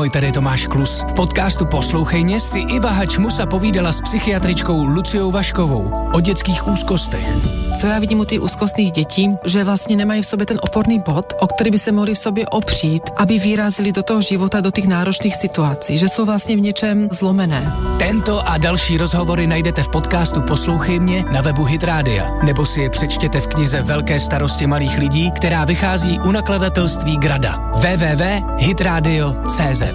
Ahoj, tady je Tomáš Klus. V podcastu Poslouchej mě si Iva Hačmusa povídala s psychiatričkou Luciou Vaškovou o dětských úzkostech. Co já vidím u těch úzkostných dětí, že vlastně nemají v sobě ten oporný bod, o který by se mohli v sobě opřít, aby vyrazili do toho života, do těch náročných situací, že jsou vlastně v něčem zlomené. Tento a další rozhovory najdete v podcastu Poslouchej mě na webu Hit Rádia, nebo si je přečtěte v knize Velké starosti malých lidí, která vychází u nakladatelství Grada. www.hitradio.cz